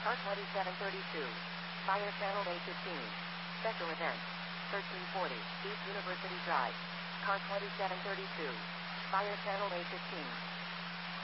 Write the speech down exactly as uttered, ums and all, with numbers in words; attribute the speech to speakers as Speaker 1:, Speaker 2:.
Speaker 1: Car twenty-seven thirty-two. Fire Channel A fifteen. Special Events. thirteen forty. East University Drive. Car twenty-seven thirty-two. Fire Channel A fifteen.